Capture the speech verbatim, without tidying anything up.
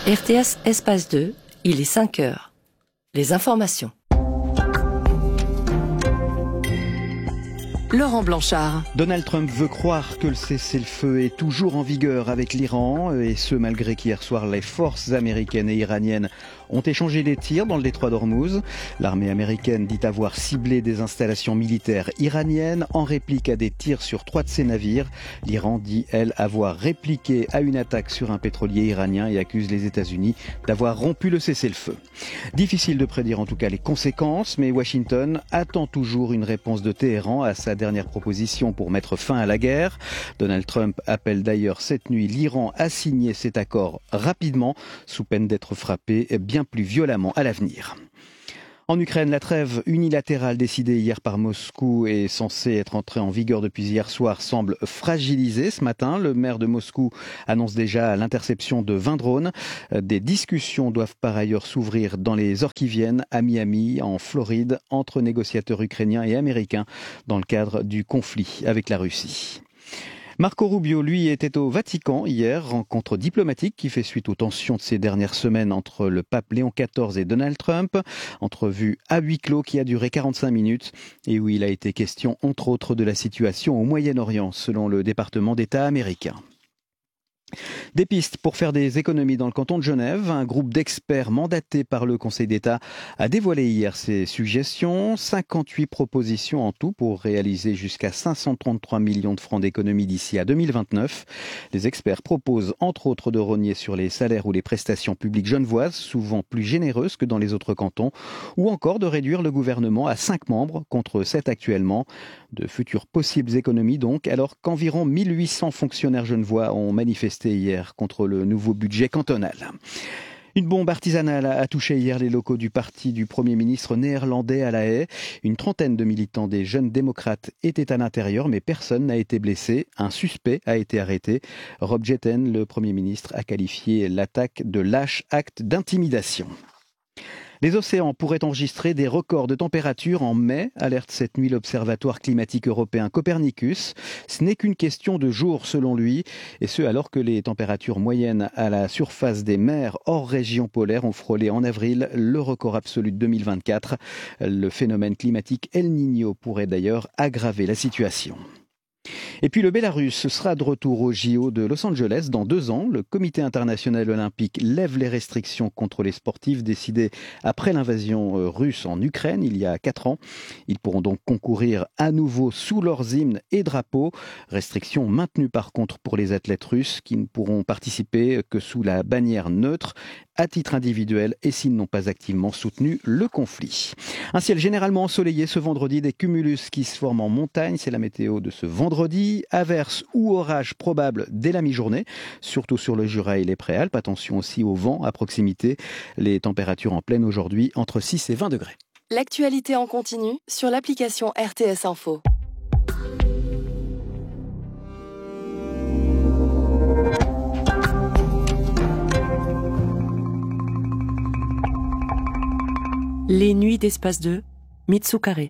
R T S Espace deux, il est cinq heures. Les informations. Laurent Blanchard. Donald Trump veut croire que le cessez-le-feu est toujours en vigueur avec l'Iran, et ce malgré qu'hier soir les forces américaines et iraniennes ont échangé des tirs dans le détroit d'Ormuz. L'armée américaine dit avoir ciblé des installations militaires iraniennes en réplique à des tirs sur trois de ses navires. L'Iran dit, elle, avoir répliqué à une attaque sur un pétrolier iranien et accuse les États-Unis d'avoir rompu le cessez-le-feu. Difficile de prédire en tout cas les conséquences, mais Washington attend toujours une réponse de Téhéran à sa dernière proposition pour mettre fin à la guerre. Donald Trump appelle d'ailleurs cette nuit l'Iran à signer cet accord rapidement, sous peine d'être frappé bien plus violemment à l'avenir. En Ukraine, la trêve unilatérale décidée hier par Moscou et censée être entrée en vigueur depuis hier soir semble fragilisée. Ce matin, le maire de Moscou annonce déjà l'interception de vingt drones. Des discussions doivent par ailleurs s'ouvrir dans les heures qui viennent à Miami, en Floride, entre négociateurs ukrainiens et américains dans le cadre du conflit avec la Russie. Marco Rubio, lui, était au Vatican hier, rencontre diplomatique qui fait suite aux tensions de ces dernières semaines entre le pape Léon quatorze et Donald Trump. Entrevue à huis clos qui a duré quarante-cinq minutes et où il a été question, entre autres, de la situation au Moyen-Orient, selon le département d'État américain. Des pistes pour faire des économies dans le canton de Genève. Un groupe d'experts mandaté par le Conseil d'État a dévoilé hier ses suggestions. cinquante-huit propositions en tout pour réaliser jusqu'à cinq cent trente-trois millions de francs d'économies d'ici à deux mille vingt-neuf. Les experts proposent entre autres de rogner sur les salaires ou les prestations publiques genevoises, souvent plus généreuses que dans les autres cantons, ou encore de réduire le gouvernement à cinq membres contre sept actuellement. De futures possibles économies donc, alors qu'environ mille huit cents fonctionnaires genevois ont manifesté hier contre le nouveau budget cantonal. Une bombe artisanale a touché hier les locaux du parti du Premier ministre néerlandais à La Haye. Une trentaine de militants des Jeunes démocrates étaient à l'intérieur, mais personne n'a été blessé. Un suspect a été arrêté. Rob Jetten, le Premier ministre, a qualifié l'attaque de lâche acte d'intimidation. Les océans pourraient enregistrer des records de température en mai, alerte cette nuit l'Observatoire climatique européen Copernicus. Ce n'est qu'une question de jours selon lui, et ce alors que les températures moyennes à la surface des mers hors région polaire ont frôlé en avril le record absolu de deux mille vingt-quatre. Le phénomène climatique El Niño pourrait d'ailleurs aggraver la situation. Et puis le Bélarus sera de retour au J O de Los Angeles dans deux ans. Le Comité international olympique lève les restrictions contre les sportifs décidées après l'invasion russe en Ukraine il y a quatre ans. Ils pourront donc concourir à nouveau sous leurs hymnes et drapeaux. Restrictions maintenues par contre pour les athlètes russes qui ne pourront participer que sous la bannière neutre à titre individuel et s'ils n'ont pas activement soutenu le conflit. Un ciel généralement ensoleillé ce vendredi, des cumulus qui se forment en montagne, c'est la météo de ce vendredi. Averses ou orages probables dès la mi-journée, surtout sur le Jura et les Préalpes. Attention aussi au vent à proximité. Les températures en pleine aujourd'hui entre six et vingt degrés. L'actualité en continu sur l'application R T S Info. Les nuits d'Espace deux, Mitsukare.